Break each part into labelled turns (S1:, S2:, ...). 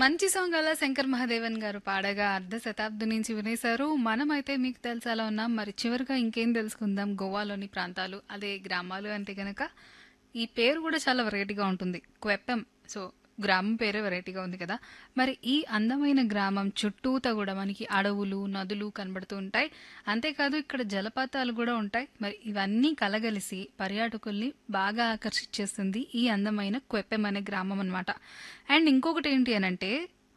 S1: మంచి సాంగ్ అలా శంకర్ మహాదేవన్ గారు పాడగా అర్ధ శతాబ్దం నుంచి వినేశారు. మనమైతే మీకు తెలిసేలా ఉన్నాం. మరి చివరిగా ఇంకేం తెలుసుకుందాం గోవాలోని ప్రాంతాలు, అదే గ్రామాలు అంటే గనక ఈ పేరు కూడా చాలా వెరైటీగా ఉంటుంది. క్వెప్పం. సో గ్రామం పేరే వెరైటీగా ఉంది కదా. మరి ఈ అందమైన గ్రామం చుట్టూతా కూడా మనకి అడవులు, నదులు కనబడుతూ ఉంటాయి. అంతేకాదు ఇక్కడ జలపాతాలు కూడా ఉంటాయి. మరి ఇవన్నీ కలగలిసి పర్యాటకుల్ని బాగా ఆకర్షించేస్తుంది ఈ అందమైన క్వెప్పెం అనే గ్రామం అన్నమాట. అండ్ ఇంకొకటి ఏంటి అనంటే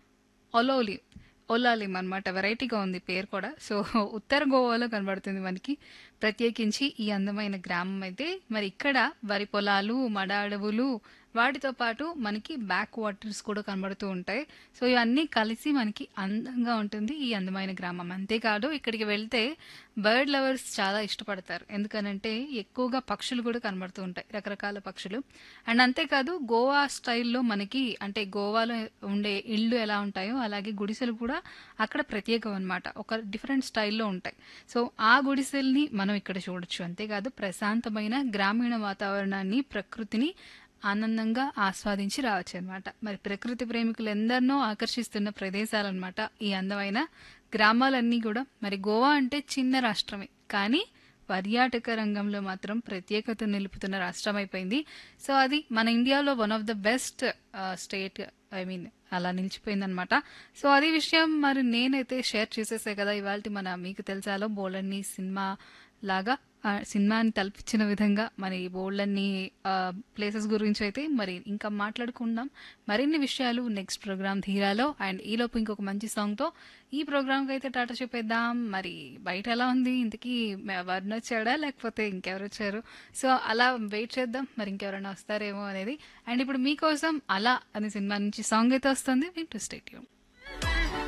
S1: ఒలోలి ఒలాలిం అనమాట. వెరైటీగా ఉంది పేరు కూడా. సో ఉత్తర గోవాలో కనబడుతుంది మనకి. ప్రత్యేకించి ఈ అందమైన గ్రామం అయితే మరి ఇక్కడ వరి పొలాలు, మడ అడవులు, వాటితో పాటు మనకి బ్యాక్ వాటర్స్ కూడా కనబడుతూ ఉంటాయి. సో ఇవన్నీ కలిసి మనకి అందంగా ఉంటుంది ఈ అందమైన గ్రామం. అంతేకాదు ఇక్కడికి వెళ్తే బర్డ్ లవర్స్ చాలా ఇష్టపడతారు. ఎందుకనంటే ఎక్కువగా పక్షులు కూడా కనబడుతూ ఉంటాయి, రకరకాల పక్షులు. అండ్ అంతేకాదు గోవా స్టైల్లో మనకి అంటే గోవాలో ఉండే ఇళ్ళు ఎలా ఉంటాయో అలాగే గుడిసెలు కూడా అక్కడ ప్రత్యేకం అన్నమాట. ఒక డిఫరెంట్ స్టైల్లో ఉంటాయి. సో ఆ గుడిసెల్ని మనం ఇక్కడ చూడొచ్చు. అంతేకాదు ప్రశాంతమైన గ్రామీణ వాతావరణాన్ని, ప్రకృతిని ఆనందంగా ఆస్వాదించి రావచ్చు అనమాట. మరి ప్రకృతి ప్రేమికులు ఎందరినో ఆకర్షిస్తున్న ప్రదేశాలన్నమాట ఈ అందమైన గ్రామాలన్నీ కూడా. మరి గోవా అంటే చిన్న రాష్ట్రమే కానీ పర్యాటక రంగంలో మాత్రం ప్రత్యేకత నిలుపుతున్న రాష్ట్రం అయిపోయింది. సో అది మన ఇండియాలో one of the best state, I mean అలా నిలిచిపోయిందనమాట. సో అది విషయం. మరి నేనైతే షేర్ చేసేసే కదా ఇవాళ మన మీకు తెలుసాలో బోలన్ని సినిమా లాగా సినిమాని తలపించిన విధంగా మరి బోల్డన్ని ప్లేసెస్ గురించి అయితే మరి ఇంకా మాట్లాడుకుందాం. మరిన్ని విషయాలు నెక్స్ట్ ప్రోగ్రామ్ ధీరాలో. అండ్ ఈలోపు ఇంకొక మంచి సాంగ్తో ఈ ప్రోగ్రామ్కి అయితే టాటా చెప్పేద్దాం. మరి బయట ఎలా ఉంది ఇంతకీ, వరుణ్ వచ్చాడా లేకపోతే ఇంకెవరు వచ్చారు? సో అలా వెయిట్ చేద్దాం, మరి ఇంకెవరైనా వస్తారేమో అనేది. అండ్ ఇప్పుడు మీకోసం అలా అనే సినిమా నుంచి సాంగ్ అయితే వస్తుంది, వింటూ స్టేట్.